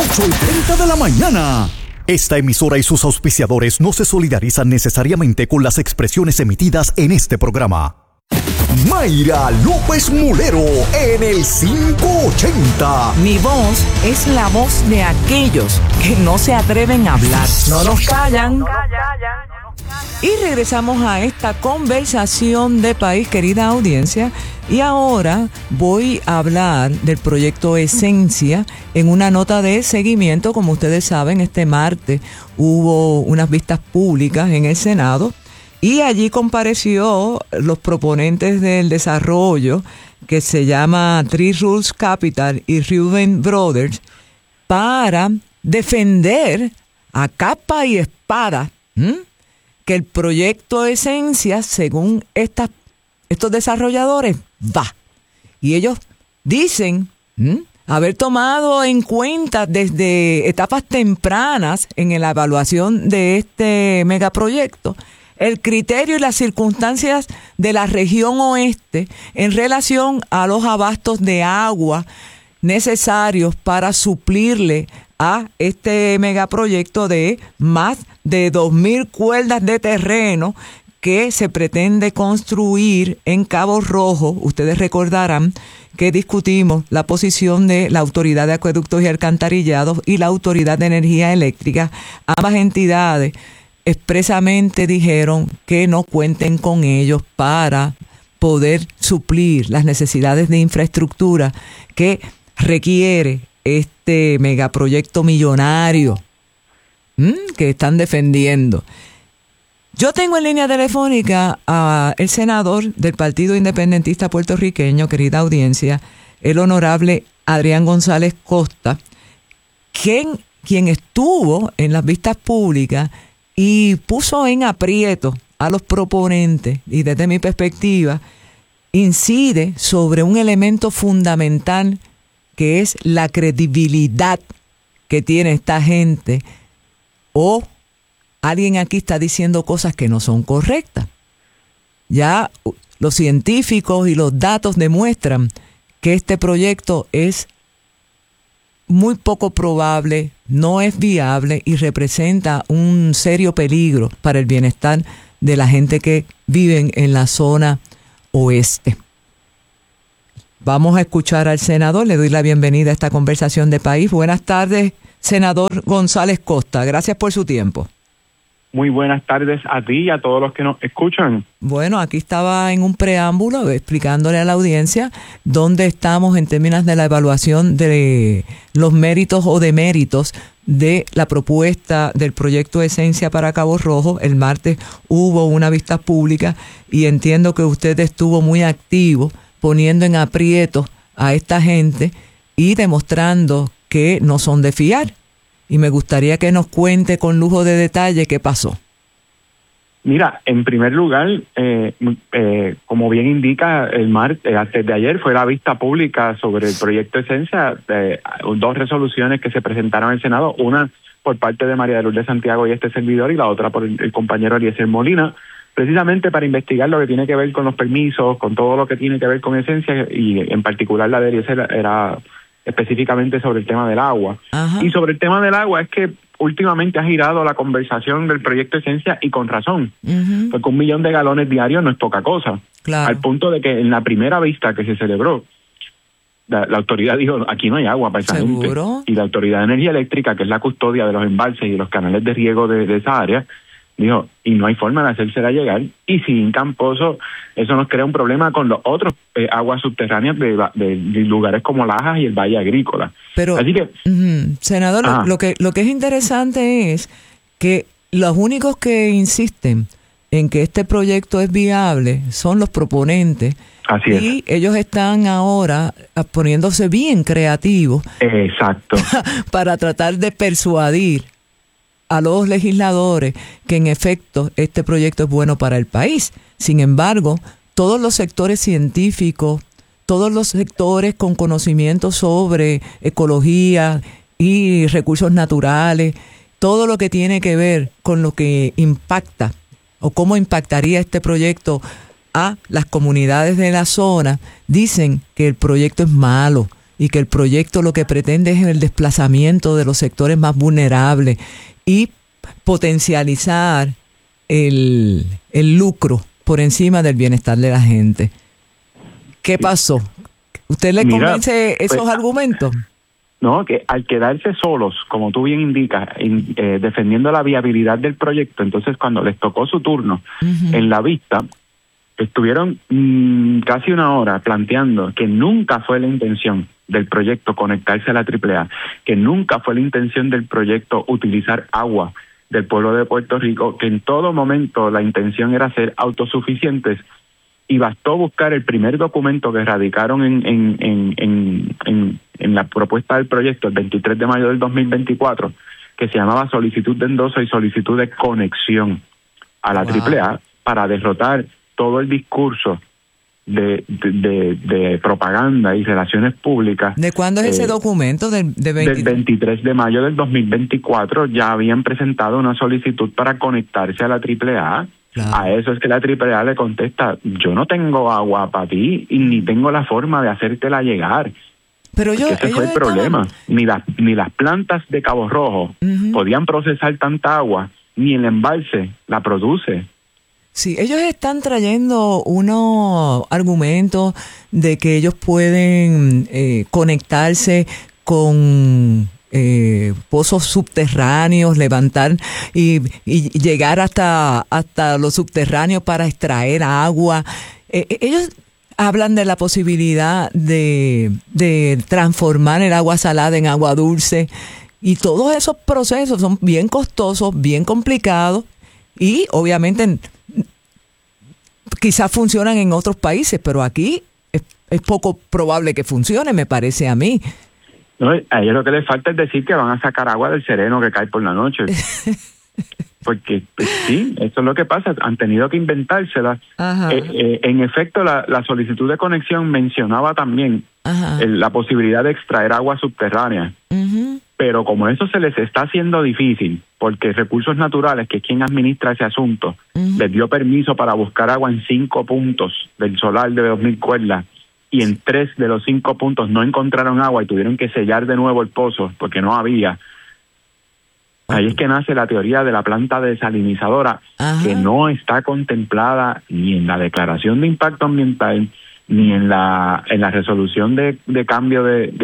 8:30 de la mañana. Esta emisora y sus auspiciadores no se solidarizan necesariamente con las expresiones emitidas en este programa. Mayra López Mulero en el 580. Mi voz es la voz de aquellos que no se atreven a hablar. No nos callan. Y regresamos a esta conversación de país, querida audiencia. Y ahora voy a hablar del proyecto Esencia en una nota de seguimiento. Como ustedes saben, este martes hubo unas vistas públicas en el Senado y allí compareció los proponentes del desarrollo, que se llama Three Rules Capital y Reuben Brothers, para defender a capa y espada que el proyecto Esencia, según estos desarrolladores, va. Y ellos dicen haber tomado en cuenta desde etapas tempranas en la evaluación de este megaproyecto el criterio y las circunstancias de la región oeste en relación a los abastos de agua necesarios para suplirle a este megaproyecto de más de 2,000 cuerdas de terreno que se pretende construir en Cabo Rojo. Ustedes recordarán que discutimos la posición de la Autoridad de Acueductos y Alcantarillados y la Autoridad de Energía Eléctrica. Ambas entidades expresamente dijeron que no cuenten con ellos para poder suplir las necesidades de infraestructura que requiere este megaproyecto millonario que están defendiendo. Yo tengo en línea telefónica al senador del Partido Independentista Puertorriqueño, querida audiencia, el honorable Adrián González Costa, quien estuvo en las vistas públicas y puso en aprieto a los proponentes, y desde mi perspectiva incide sobre un elemento fundamental que es la credibilidad que tiene esta gente, o alguien aquí está diciendo cosas que no son correctas. Ya los científicos y los datos demuestran que este proyecto es muy poco probable, no es viable y representa un serio peligro para el bienestar de la gente que vive en la zona oeste. Vamos a escuchar al senador. Le doy la bienvenida a esta conversación de país. Buenas tardes, senador González Costa. Gracias por su tiempo. Muy buenas tardes a ti y a todos los que nos escuchan. Bueno, aquí estaba en un preámbulo explicándole a la audiencia dónde estamos en términos de la evaluación de los méritos o deméritos de la propuesta del proyecto Esencia para Cabo Rojo. El martes hubo una vista pública y entiendo que usted estuvo muy activo poniendo en aprietos a esta gente y demostrando que no son de fiar. Y me gustaría que nos cuente con lujo de detalle qué pasó. Mira, en primer lugar, como bien indica, el martes, antes de ayer, fue la vista pública sobre el proyecto Esencia, 2 resoluciones que se presentaron en el Senado, una por parte de María de Lourdes Santiago y este servidor, y la otra por el compañero Eliezer Molina, precisamente para investigar lo que tiene que ver con los permisos, con todo lo que tiene que ver con Esencia, y en particular la de Eliezer era específicamente sobre el tema del agua. Ajá. Y sobre el tema del agua es que últimamente ha girado la conversación del proyecto Esencia, y con razón, porque 1 millón de galones diarios no es poca cosa. Claro. Al punto de que en la primera vista que se celebró, la autoridad dijo, aquí no hay agua para esa gente. Y la Autoridad de Energía Eléctrica, que es la custodia de los embalses y los canales de riego de esa área, dijo, y no hay forma de hacérsela llegar, y si hincan pozos, eso nos crea un problema con los otros aguas subterráneas de lugares como Lajas y el Valle Agrícola. Pero, así que, senador, lo que es interesante es que los únicos que insisten en que este proyecto es viable son los proponentes. Así es. Y ellos están ahora poniéndose bien creativos. Exacto. Para tratar de persuadir a los legisladores que en efecto este proyecto es bueno para el país. Sin embargo, todos los sectores científicos, todos los sectores con conocimiento sobre ecología y recursos naturales, todo lo que tiene que ver con lo que impacta o cómo impactaría este proyecto a las comunidades de la zona, dicen que el proyecto es malo, y que el proyecto lo que pretende es el desplazamiento de los sectores más vulnerables y potencializar el lucro por encima del bienestar de la gente. ¿Qué pasó? ¿Usted le convence esos argumentos? No, que al quedarse solos, como tú bien indicas, defendiendo la viabilidad del proyecto, entonces cuando les tocó su turno en la vista, estuvieron casi una hora planteando que nunca fue la intención del proyecto conectarse a la AAA, que nunca fue la intención del proyecto utilizar agua del pueblo de Puerto Rico, que en todo momento la intención era ser autosuficientes, y bastó buscar el primer documento que radicaron en la propuesta del proyecto el 23 de mayo del 2024, que se llamaba solicitud de endoso y solicitud de conexión a la AAA, para derrotar todo el discurso de propaganda y relaciones públicas. ¿De cuándo es ese documento? Del 23 de mayo del 2024 ya habían presentado una solicitud para conectarse a la AAA. Claro. A eso es que la AAA le contesta: yo no tengo agua para ti y ni tengo la forma de hacértela llegar. Pero ese fue el problema. Ni las plantas de Cabo Rojo podían procesar tanta agua, ni el embalse la produce. Sí, ellos están trayendo unos argumentos de que ellos pueden conectarse con pozos subterráneos, levantar y llegar hasta los subterráneos para extraer agua. Ellos hablan de la posibilidad de transformar el agua salada en agua dulce, y todos esos procesos son bien costosos, bien complicados, y obviamente quizás funcionan en otros países, pero aquí es poco probable que funcione, me parece a mí. No, a ellos lo que les falta es decir que van a sacar agua del sereno que cae por la noche. Porque pues, sí, eso es lo que pasa. Han tenido que inventársela. En efecto, la solicitud de conexión mencionaba también la posibilidad de extraer agua subterránea. Pero como eso se les está haciendo difícil, porque Recursos Naturales, que es quien administra ese asunto, les dio permiso para buscar agua en 5 puntos del solar de 2.000 cuerdas, y en 3 de los 5 puntos no encontraron agua y tuvieron que sellar de nuevo el pozo porque no había. Ahí es que nace la teoría de la planta desalinizadora, que no está contemplada ni en la declaración de impacto ambiental, ni en la resolución de cambio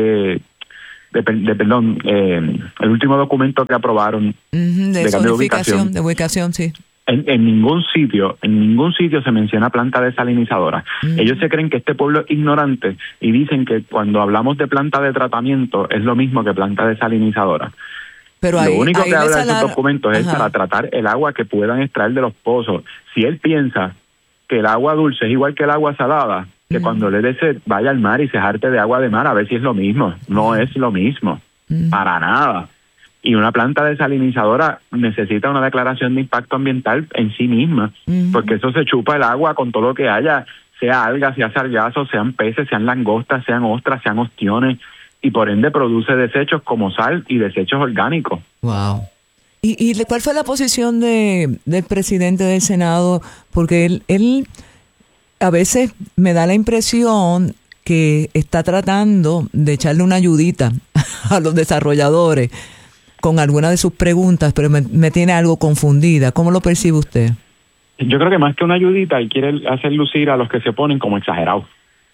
perdón, el último documento que aprobaron de cambio de ubicación, sí. En ningún sitio se menciona planta desalinizadora. Ellos se creen que este pueblo es ignorante y dicen que cuando hablamos de planta de tratamiento es lo mismo que planta desalinizadora. Pero lo único que habla de esos documentos es para tratar el agua que puedan extraer de los pozos. Si él piensa que el agua dulce es igual que el agua salada, que cuando le dé sed vaya al mar y se jarte de agua de mar a ver si es lo mismo. No es lo mismo, para nada. Y una planta desalinizadora necesita una declaración de impacto ambiental en sí misma, porque eso se chupa el agua con todo lo que haya, sea algas, sea sargazos, sean peces, sean langostas, sean ostras, sean ostiones, y por ende produce desechos como sal y desechos orgánicos. Wow. ¿Y cuál fue la posición del presidente del Senado? Porque él a veces me da la impresión que está tratando de echarle una ayudita a los desarrolladores con alguna de sus preguntas, pero me tiene algo confundida. ¿Cómo lo percibe usted? Yo creo que más que una ayudita, él quiere hacer lucir a los que se oponen como exagerados.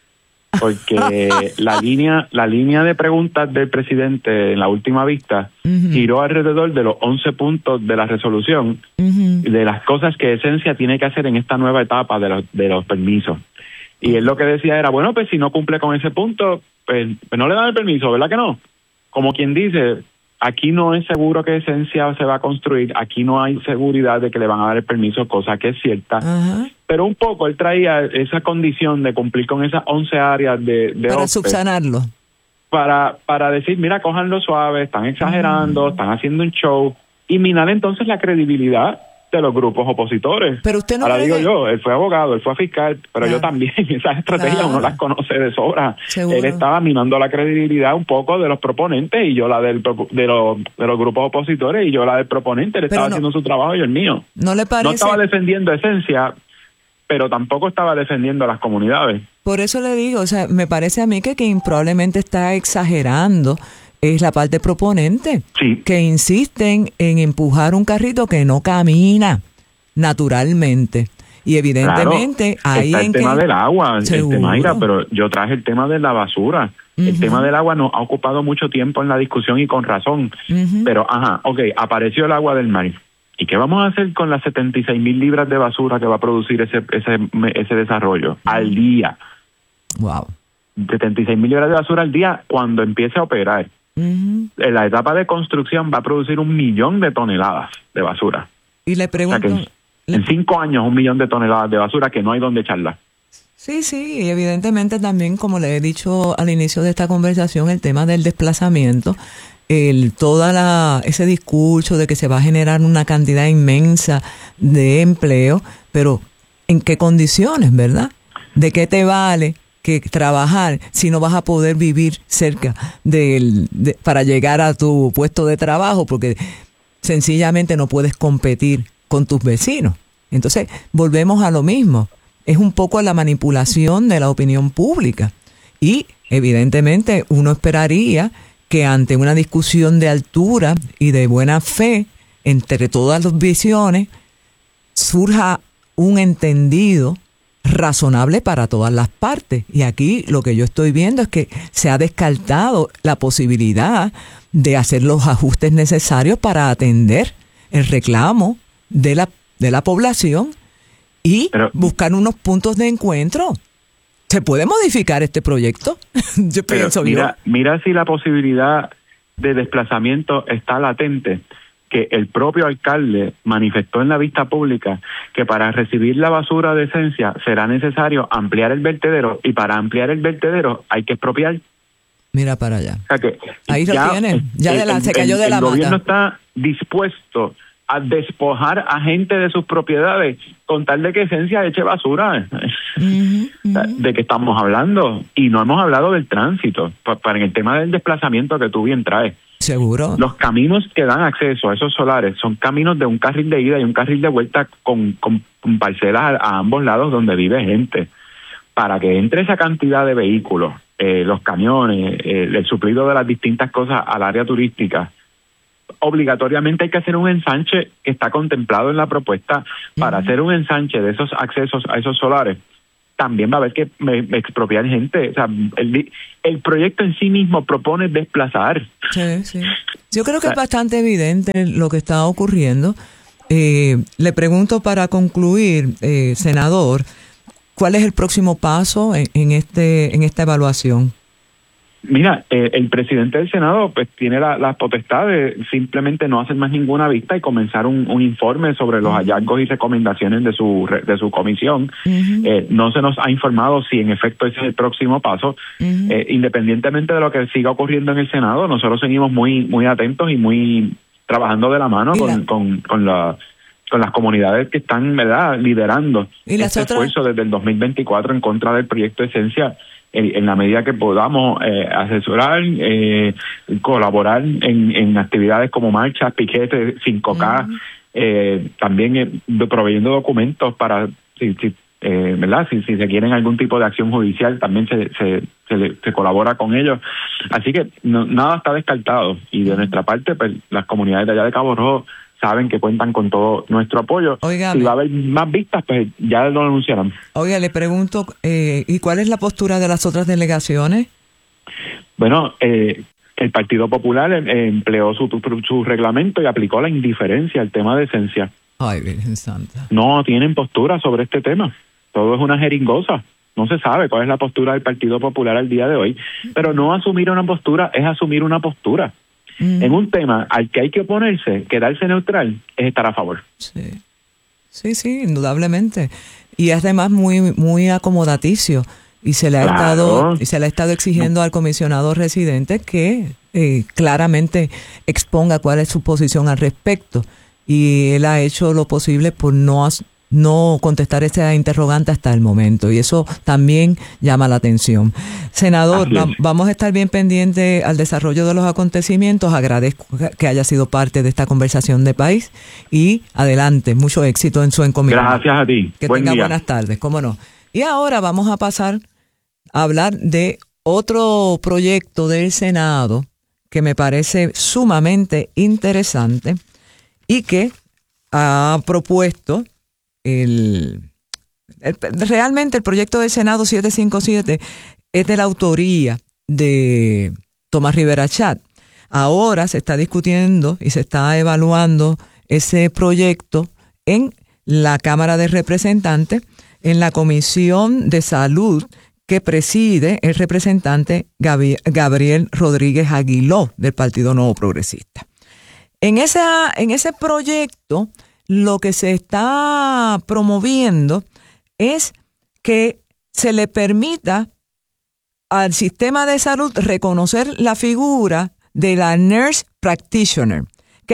Porque la línea de preguntas del presidente en la última vista giró alrededor de los 11 puntos de la resolución, de las cosas que Esencia tiene que hacer en esta nueva etapa de los permisos. Y él lo que decía era, bueno, pues si no cumple con ese punto, pues no le dan el permiso, ¿verdad que no? Como quien dice, aquí no es seguro que Esencia se va a construir, aquí no hay seguridad de que le van a dar el permiso, cosa que es cierta. Pero un poco él traía esa condición de cumplir con esas 11 áreas de para subsanarlo. Para decir, mira, cójanlo suave, están exagerando, están haciendo un show, y minar entonces la credibilidad de los grupos opositores. Pero usted no ahora digo yo, él fue abogado, él fue fiscal, pero yo también, esas estrategias uno las conoce de sobra. Seguro. Él estaba minando la credibilidad un poco de los proponentes y yo la de los grupos opositores y yo la del proponente. Él estaba haciendo su trabajo y el mío. ¿No le parece? No estaba defendiendo Esencia, pero tampoco estaba defendiendo a las comunidades. Por eso le digo, o sea, me parece a mí que quien probablemente está exagerando es la parte proponente, sí, que insisten en empujar un carrito que no camina naturalmente. Y evidentemente claro, ahí está el tema del agua, Mayra, pero yo traje el tema de la basura. El tema del agua nos ha ocupado mucho tiempo en la discusión y con razón. Pero, apareció el agua del mar. ¿Y qué vamos a hacer con las 76,000 libras de basura que va a producir ese desarrollo al día? Wow. 76,000 libras de basura al día cuando empiece a operar. En la etapa de construcción va a producir 1 millón de toneladas de basura. Y le pregunto... O sea que en 5 años 1 millón de toneladas de basura que no hay donde echarla. Sí, y evidentemente también, como le he dicho al inicio de esta conversación, el tema del desplazamiento, ese discurso de que se va a generar una cantidad inmensa de empleo, pero ¿en qué condiciones, verdad? ¿De qué te vale que trabajar si no vas a poder vivir cerca para llegar a tu puesto de trabajo? Porque sencillamente no puedes competir con tus vecinos. Entonces, volvemos a lo mismo. Es un poco la manipulación de la opinión pública. Y, evidentemente, uno esperaría que ante una discusión de altura y de buena fe entre todas las visiones, surja un entendido razonable para todas las partes. Y aquí lo que yo estoy viendo es que se ha descartado la posibilidad de hacer los ajustes necesarios para atender el reclamo de la población y buscar unos puntos de encuentro. ¿Se puede modificar este proyecto? Yo pienso mira si la posibilidad de desplazamiento está latente, que el propio alcalde manifestó en la vista pública que para recibir la basura de esencia será necesario ampliar el vertedero, y para ampliar el vertedero hay que expropiar. Mira para allá. O sea que ahí lo tienen. Se cayó de la mata. El gobierno está dispuesto a despojar a gente de sus propiedades con tal de que esencia eche basura. ¿De qué estamos hablando? Y no hemos hablado del tránsito, para en el tema del desplazamiento que tú bien traes. Seguro. Los caminos que dan acceso a esos solares son caminos de un carril de ida y un carril de vuelta con parcelas a ambos lados donde vive gente. Para que entre esa cantidad de vehículos, los camiones, el suplido de las distintas cosas al área turística, obligatoriamente hay que hacer un ensanche que está contemplado en la propuesta. Para hacer un ensanche de esos accesos a esos solares, también va a haber que expropiar gente. O sea, el proyecto en sí mismo propone desplazar. Sí. Yo creo que es bastante evidente lo que está ocurriendo. Le pregunto para concluir, senador, ¿cuál es el próximo paso en esta evaluación? Mira, el presidente del Senado pues tiene la potestad de simplemente no hacer más ninguna vista y comenzar un informe sobre los hallazgos y recomendaciones de su comisión. No se nos ha informado si en efecto ese es el próximo paso. Independientemente de lo que siga ocurriendo en el Senado, nosotros seguimos muy atentos y muy trabajando de la mano con las comunidades que están, ¿verdad?, liderando este esfuerzo desde el 2024 en contra del proyecto Esencia. En la medida que podamos asesorar, colaborar en actividades como marchas, piquetes, 5K, también proveyendo documentos para, ¿verdad? Si se quieren algún tipo de acción judicial, también se colabora con ellos. Así que nada está descartado, y de nuestra parte, pues las comunidades de allá de Cabo Rojo saben que cuentan con todo nuestro apoyo. Óigame. Si va a haber más vistas, pues ya lo anunciarán. Oiga, le pregunto, ¿y cuál es la postura de las otras delegaciones? Bueno, el Partido Popular empleó su reglamento y aplicó la indiferencia al tema de esencia. Ay, Virgen Santa. No tienen postura sobre este tema. Todo es una jeringosa. No se sabe cuál es la postura del Partido Popular al día de hoy. Pero no asumir una postura es asumir una postura. En un tema al que hay que oponerse, quedarse neutral, es estar a favor. Sí, indudablemente. Y es además muy acomodaticio. Y se le ha estado exigiendo al comisionado residente que claramente exponga cuál es su posición al respecto. Y él ha hecho lo posible por no no contestar esa interrogante hasta el momento, y eso también llama la atención. Senador, vamos a estar bien pendientes al desarrollo de los acontecimientos. Agradezco que haya sido parte de esta conversación de país y adelante, mucho éxito en su encomienda. Gracias a ti. Que tenga buenas tardes, cómo no. Y ahora vamos a pasar a hablar de otro proyecto del Senado que me parece sumamente interesante y que ha propuesto realmente el proyecto del Senado 757 es de la autoría de Tomás Rivera Chat. Ahora se está discutiendo y se está evaluando ese proyecto en la Cámara de Representantes, en la Comisión de Salud que preside el representante Gabriel Rodríguez Aguiló del Partido Nuevo Progresista. En ese proyecto lo que se está promoviendo es que se le permita al sistema de salud reconocer la figura de la nurse practitioner, que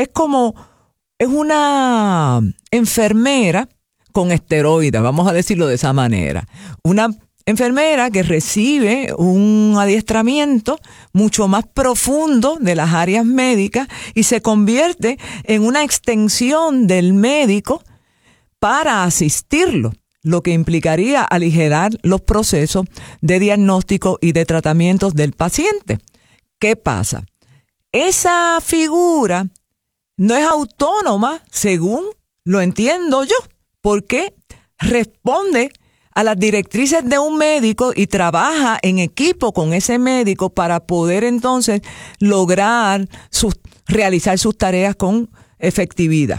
es una enfermera con esteroides, vamos a decirlo de esa manera. Una enfermera que recibe un adiestramiento mucho más profundo de las áreas médicas y se convierte en una extensión del médico para asistirlo, lo que implicaría aligerar los procesos de diagnóstico y de tratamientos del paciente. ¿Qué pasa? Esa figura no es autónoma, según lo entiendo yo, porque responde a las directrices de un médico y trabaja en equipo con ese médico para poder entonces lograr realizar sus tareas con efectividad.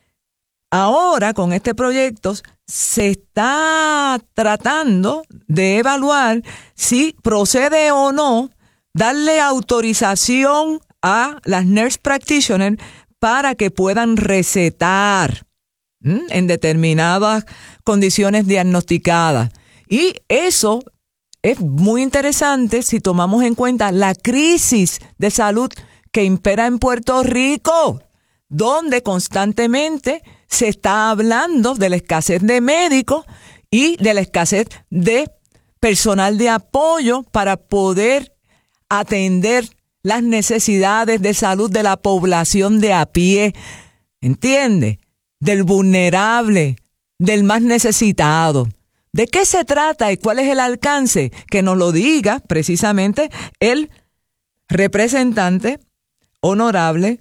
Ahora, con este proyecto, se está tratando de evaluar si procede o no darle autorización a las nurse practitioners para que puedan recetar en determinadas condiciones diagnosticadas. Y eso es muy interesante si tomamos en cuenta la crisis de salud que impera en Puerto Rico, donde constantemente se está hablando de la escasez de médicos y de la escasez de personal de apoyo para poder atender las necesidades de salud de la población de a pie, ¿entiende? Del vulnerable, del más necesitado. ¿De qué se trata y cuál es el alcance? Que nos lo diga precisamente el representante honorable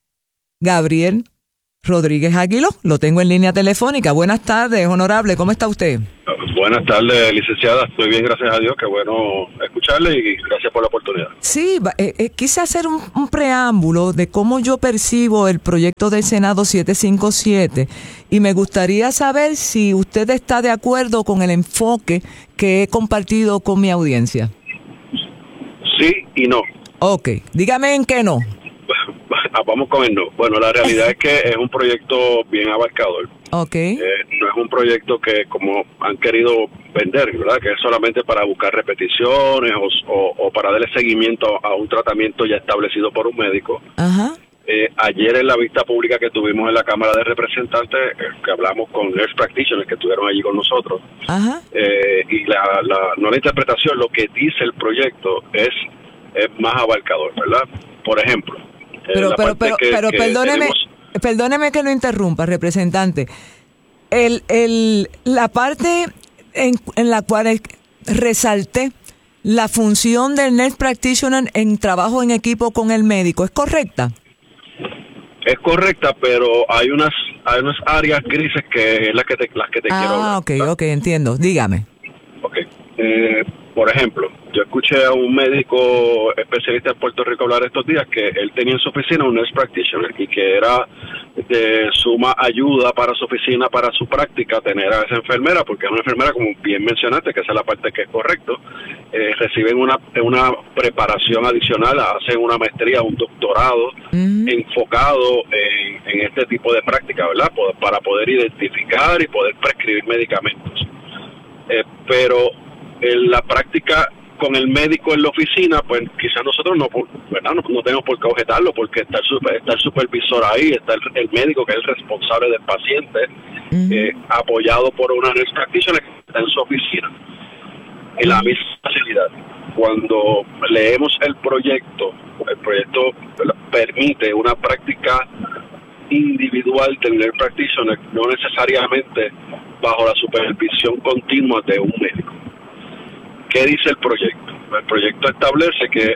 Gabriel Rodríguez Aguiló. Lo tengo en línea telefónica. Buenas tardes, honorable. ¿Cómo está usted? Buenas tardes, licenciada. Estoy bien, gracias a Dios. Qué bueno escucharle y gracias por la oportunidad. Sí, quise hacer un preámbulo de cómo yo percibo el proyecto del Senado 757 y me gustaría saber si usted está de acuerdo con el enfoque que he compartido con mi audiencia. Sí y no. Ok, dígame en qué no. Vamos con el no. Bueno, la realidad es que es un proyecto bien abarcador. Okay. No es un proyecto que, como han querido vender, ¿verdad? Que es solamente para buscar repeticiones o para darle seguimiento a un tratamiento ya establecido por un médico. Ajá. Ayer en la vista pública que tuvimos en la Cámara de Representantes, que hablamos con nurse practitioners que estuvieron allí con nosotros, ajá, y la interpretación, lo que dice el proyecto es más abarcador, ¿verdad? Por ejemplo, pero perdóneme que lo interrumpa, representante. La parte en la cual resalté la función del nurse practitioner en trabajo en equipo con el médico, ¿es correcta? Es correcta, pero hay unas áreas grises que es las que te quiero hablar. Ok, entiendo. Dígame. Okay. Por ejemplo, yo escuché a un médico especialista en Puerto Rico hablar estos días que él tenía en su oficina un nurse practitioner y que era de suma ayuda para su oficina, para su práctica, tener a esa enfermera, porque es una enfermera, como bien mencionaste, que esa es la parte que es correcto, reciben una preparación adicional, hacen una maestría, un doctorado enfocado en este tipo de práctica, ¿verdad? Para poder identificar y poder prescribir medicamentos. Pero en la práctica con el médico en la oficina, pues quizás nosotros ¿verdad? No tenemos por qué objetarlo, porque está el supervisor ahí, está el médico que es el responsable del paciente, apoyado por una nurse practitioner que está en su oficina. En la misma facilidad. Cuando leemos el proyecto permite una práctica individual del nurse practitioner, no necesariamente bajo la supervisión continua de un médico. ¿Qué dice el proyecto? El proyecto establece que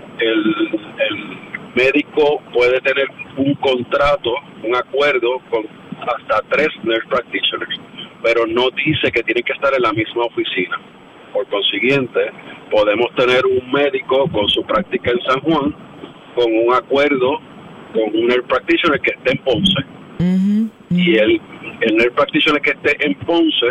el médico puede tener un contrato, un acuerdo con hasta 3 nurse practitioners, pero no dice que tienen que estar en la misma oficina. Por consiguiente, podemos tener un médico con su práctica en San Juan, con un acuerdo con un nurse practitioner que esté en Ponce. Y el nurse practitioner que esté en Ponce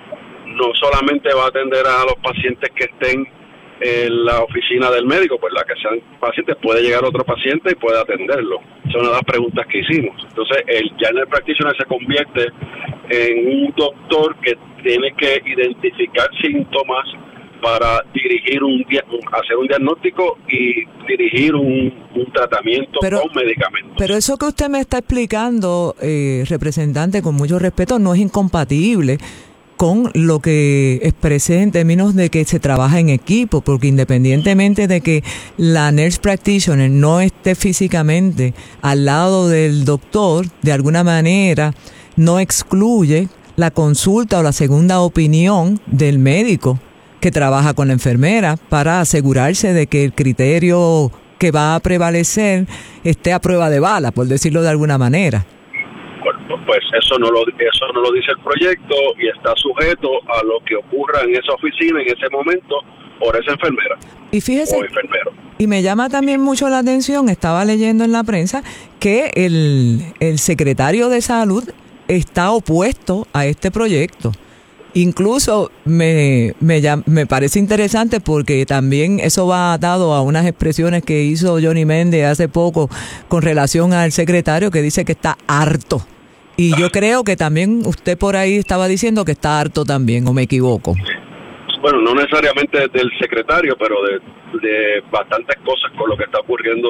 no solamente va a atender a los pacientes que estén en la oficina del médico, pues la que sean pacientes, puede llegar otro paciente y puede atenderlo. Esa es una de las preguntas que hicimos. Entonces, el nurse practitioner se convierte en un doctor que tiene que identificar síntomas para dirigir hacer un diagnóstico y dirigir un tratamiento con medicamentos. Pero eso que usted me está explicando, representante, con mucho respeto, no es incompatible con lo que expresé en términos de que se trabaja en equipo, porque independientemente de que la nurse practitioner no esté físicamente al lado del doctor, de alguna manera no excluye la consulta o la segunda opinión del médico que trabaja con la enfermera para asegurarse de que el criterio que va a prevalecer esté a prueba de bala, por decirlo de alguna manera. Pues eso no lo dice el proyecto y está sujeto a lo que ocurra en esa oficina en ese momento por esa enfermera. Y fíjese, o enfermero. Y me llama también mucho la atención, estaba leyendo en la prensa que el secretario de Salud está opuesto a este proyecto. Incluso me parece interesante porque también eso va atado a unas expresiones que hizo Johnny Méndez hace poco con relación al secretario, que dice que está harto. Y yo creo que también usted por ahí estaba diciendo que está harto también, ¿o me equivoco? Bueno, no necesariamente del secretario, pero de bastantes cosas con lo que está ocurriendo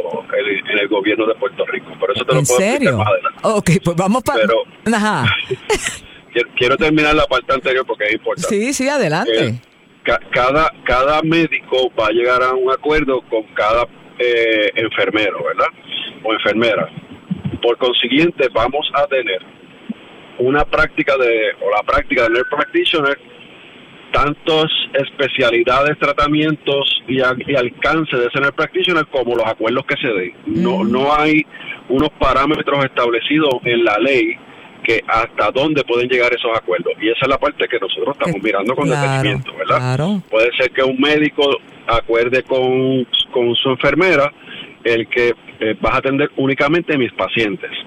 en el gobierno de Puerto Rico. Por eso te lo puedo explicar más adelante. Ok, pues vamos para... Ajá. Quiero terminar la parte anterior porque es importante. Sí, adelante. Cada médico va a llegar a un acuerdo con cada enfermero, ¿verdad? O enfermera. Por consiguiente, vamos a tener la práctica del nurse practitioner, tantas especialidades, tratamientos y alcance de ese nurse practitioner como los acuerdos que se den. No hay unos parámetros establecidos en la ley que hasta dónde pueden llegar esos acuerdos. Y esa es la parte que nosotros estamos mirando con detenimiento, ¿verdad? Claro. Puede ser que un médico acuerde con su enfermera el que vas a atender únicamente a mis pacientes.